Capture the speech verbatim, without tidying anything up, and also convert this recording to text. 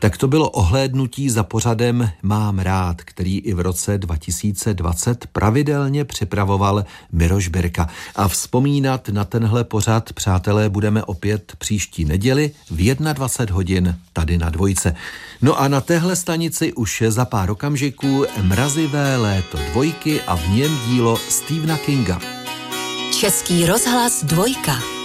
Tak to bylo ohlédnutí za pořadem Mám rád, který i v roce dva tisíce dvacet pravidelně připravoval Miroš Birka. A vzpomínat na tenhle pořad, přátelé, budeme opět příští neděli v dvacet jedna hodin tady na Dvojce. No a na téhle stanici už za pár okamžiků Mrazivé léto dvojky a v něm dílo Stephena Kinga. Český rozhlas Dvojka.